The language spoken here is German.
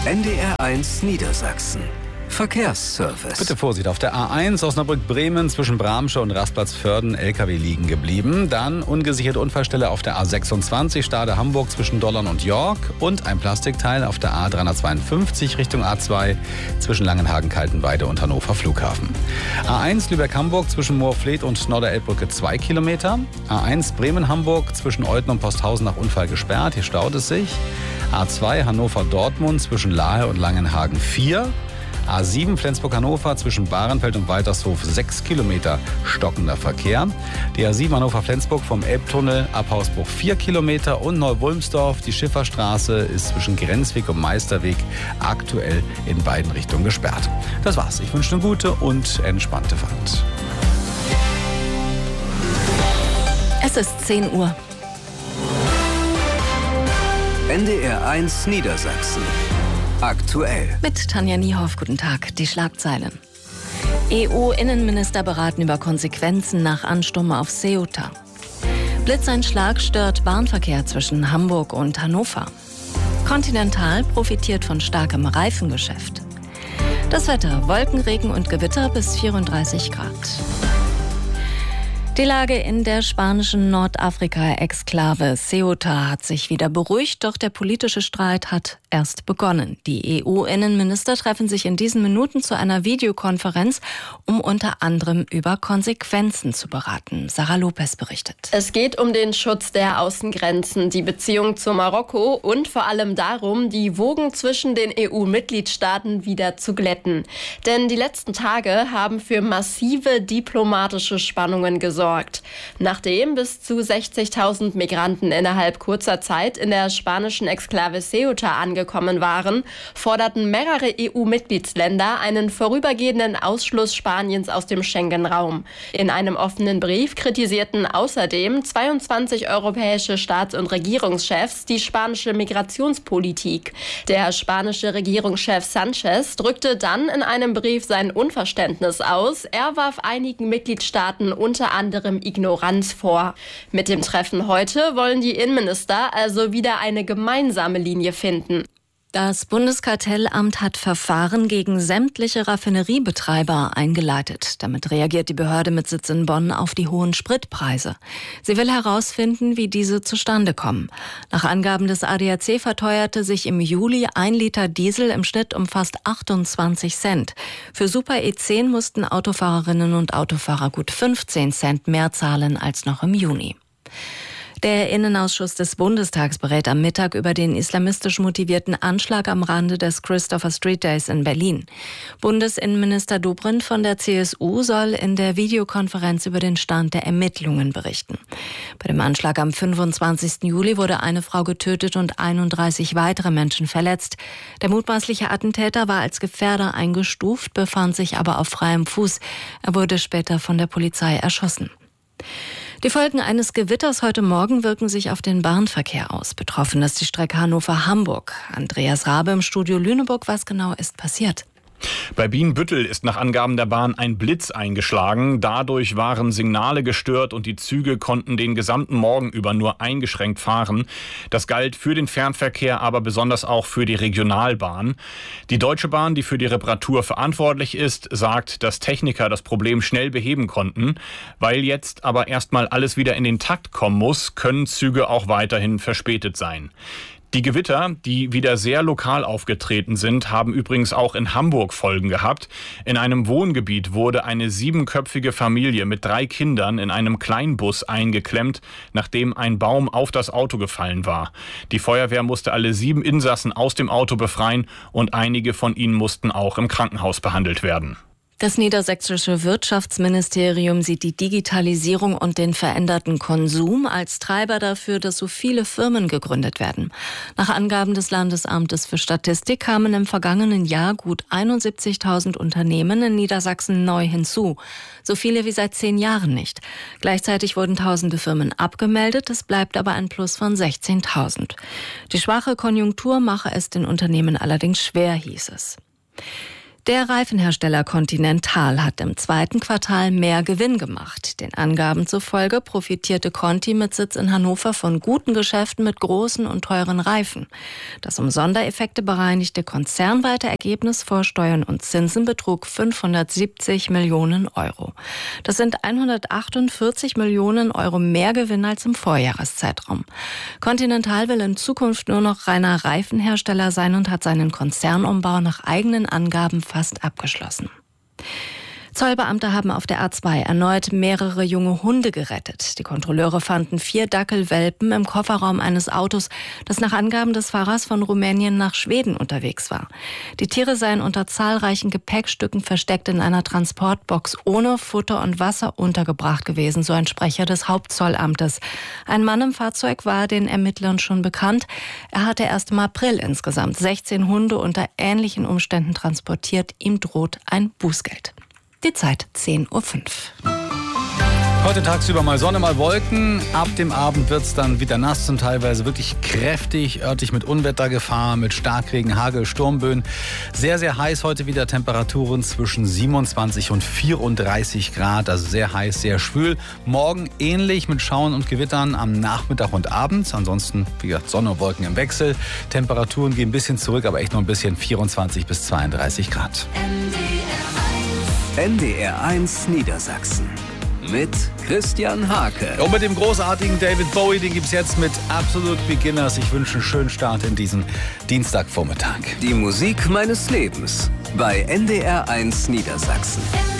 NDR1 Niedersachsen. Verkehrsservice. Bitte Vorsicht, auf der A1 Osnabrück-Bremen zwischen Bramsche und Rastplatz-Vörden LKW liegen geblieben. Dann ungesicherte Unfallstelle auf der A26 Stade-Hamburg zwischen Dollern und York und ein Plastikteil auf der A352 Richtung A2 zwischen Langenhagen-Kaltenweide und Hannover Flughafen. A1 Lübeck-Hamburg zwischen Moorfleet und Norderelbbrücke 2 Kilometer. A1 Bremen-Hamburg zwischen Olten und Posthausen nach Unfall gesperrt, hier staut es sich. A2 Hannover-Dortmund zwischen Lahe und Langenhagen 4. A7 Flensburg-Hannover zwischen Bahrenfeld und Waltershof 6 Kilometer stockender Verkehr. Die A7 Hannover-Flensburg vom Elbtunnel ab Hausbruch 4 Kilometer und Neu-Wulmsdorf. Die Schifferstraße ist zwischen Grenzweg und Meisterweg aktuell in beiden Richtungen gesperrt. Das war's. Ich wünsche eine gute und entspannte Fahrt. Es ist 10 Uhr. NDR1 Niedersachsen. Aktuell. Mit Tanja Niehoff, guten Tag. Die Schlagzeilen. EU-Innenminister beraten über Konsequenzen nach Ansturm auf Ceuta. Blitzeinschlag stört Bahnverkehr zwischen Hamburg und Hannover. Continental profitiert von starkem Reifengeschäft. Das Wetter: Wolkenregen und Gewitter bis 34 Grad. Die Lage in der spanischen Nordafrika-Exklave Ceuta hat sich wieder beruhigt, doch der politische Streit hat erst begonnen. Die EU-Innenminister treffen sich in diesen Minuten zu einer Videokonferenz, um unter anderem über Konsequenzen zu beraten. Sarah Lopez berichtet. Es geht um den Schutz der Außengrenzen, die Beziehung zu Marokko und vor allem darum, die Wogen zwischen den EU-Mitgliedstaaten wieder zu glätten. Denn die letzten Tage haben für massive diplomatische Spannungen gesorgt. Nachdem bis zu 60.000 Migranten innerhalb kurzer Zeit in der spanischen Exklave Ceuta angekommen waren, forderten mehrere EU-Mitgliedsländer einen vorübergehenden Ausschluss Spaniens aus dem Schengen-Raum. In einem offenen Brief kritisierten außerdem 22 europäische Staats- und Regierungschefs die spanische Migrationspolitik. Der spanische Regierungschef Sanchez drückte dann in einem Brief sein Unverständnis aus. Er warf einigen Mitgliedstaaten unter anderem Ignoranz vor. Mit dem Treffen heute wollen die Innenminister also wieder eine gemeinsame Linie finden. Das Bundeskartellamt hat Verfahren gegen sämtliche Raffineriebetreiber eingeleitet. Damit reagiert die Behörde mit Sitz in Bonn auf die hohen Spritpreise. Sie will herausfinden, wie diese zustande kommen. Nach Angaben des ADAC verteuerte sich im Juli 1 Liter Diesel im Schnitt um fast 28 Cent. Für Super E10 mussten Autofahrerinnen und Autofahrer gut 15 Cent mehr zahlen als noch im Juni. Der Innenausschuss des Bundestags berät am Mittag über den islamistisch motivierten Anschlag am Rande des Christopher Street Days in Berlin. Bundesinnenminister Dobrindt von der CSU soll in der Videokonferenz über den Stand der Ermittlungen berichten. Bei dem Anschlag am 25. Juli wurde eine Frau getötet und 31 weitere Menschen verletzt. Der mutmaßliche Attentäter war als Gefährder eingestuft, befand sich aber auf freiem Fuß. Er wurde später von der Polizei erschossen. Die Folgen eines Gewitters heute Morgen wirken sich auf den Bahnverkehr aus. Betroffen ist die Strecke Hannover-Hamburg. Andreas Rabe im Studio Lüneburg. Was genau ist passiert? Bei Bienenbüttel ist nach Angaben der Bahn ein Blitz eingeschlagen. Dadurch waren Signale gestört und die Züge konnten den gesamten Morgen über nur eingeschränkt fahren. Das galt für den Fernverkehr, aber besonders auch für die Regionalbahn. Die Deutsche Bahn, die für die Reparatur verantwortlich ist, sagt, dass Techniker das Problem schnell beheben konnten. Weil jetzt aber erstmal alles wieder in den Takt kommen muss, können Züge auch weiterhin verspätet sein. Die Gewitter, die wieder sehr lokal aufgetreten sind, haben übrigens auch in Hamburg Folgen gehabt. In einem Wohngebiet wurde eine 7-köpfige Familie mit 3 Kindern in einem Kleinbus eingeklemmt, nachdem ein Baum auf das Auto gefallen war. Die Feuerwehr musste alle 7 Insassen aus dem Auto befreien und einige von ihnen mussten auch im Krankenhaus behandelt werden. Das niedersächsische Wirtschaftsministerium sieht die Digitalisierung und den veränderten Konsum als Treiber dafür, dass so viele Firmen gegründet werden. Nach Angaben des Landesamtes für Statistik kamen im vergangenen Jahr gut 71.000 Unternehmen in Niedersachsen neu hinzu. So viele wie seit 10 Jahren nicht. Gleichzeitig wurden tausende Firmen abgemeldet, es bleibt aber ein Plus von 16.000. Die schwache Konjunktur mache es den Unternehmen allerdings schwer, hieß es. Der Reifenhersteller Continental hat im zweiten Quartal mehr Gewinn gemacht. Den Angaben zufolge profitierte Conti mit Sitz in Hannover von guten Geschäften mit großen und teuren Reifen. Das um Sondereffekte bereinigte konzernweite Ergebnis vor Steuern und Zinsen betrug 570 Millionen Euro. Das sind 148 Millionen Euro mehr Gewinn als im Vorjahreszeitraum. Continental will in Zukunft nur noch reiner Reifenhersteller sein und hat seinen Konzernumbau nach eigenen Angaben fast abgeschlossen. Zollbeamte haben auf der A2 erneut mehrere junge Hunde gerettet. Die Kontrolleure fanden 4 Dackelwelpen im Kofferraum eines Autos, das nach Angaben des Fahrers von Rumänien nach Schweden unterwegs war. Die Tiere seien unter zahlreichen Gepäckstücken versteckt in einer Transportbox ohne Futter und Wasser untergebracht gewesen, so ein Sprecher des Hauptzollamtes. Ein Mann im Fahrzeug war den Ermittlern schon bekannt. Er hatte erst im April insgesamt 16 Hunde unter ähnlichen Umständen transportiert. Ihm droht ein Bußgeld. Die Zeit 10:05 Uhr. Heute tagsüber mal Sonne, mal Wolken. Ab dem Abend wird es dann wieder nass und teilweise wirklich kräftig, örtlich mit Unwettergefahr, mit Starkregen, Hagel, Sturmböen. Sehr, sehr heiß heute wieder, Temperaturen zwischen 27 und 34 Grad, also sehr heiß, sehr schwül. Morgen ähnlich mit Schauern und Gewittern am Nachmittag und Abend. Ansonsten, wie gesagt, Sonne und Wolken im Wechsel. Temperaturen gehen ein bisschen zurück, aber echt noch ein bisschen, 24 bis 32 Grad. NDR1 Niedersachsen mit Christian Hake. Und mit dem großartigen David Bowie, den gibt es jetzt mit Absolute Beginners. Ich wünsche einen schönen Start in diesen Dienstagvormittag. Die Musik meines Lebens bei NDR1 Niedersachsen.